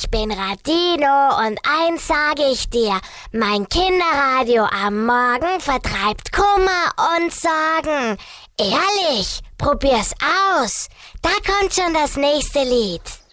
Ich bin Radino und eins sage ich dir, mein Kinderradio am Morgen vertreibt Kummer und Sorgen. Ehrlich, probier's aus. Da kommt schon das nächste Lied.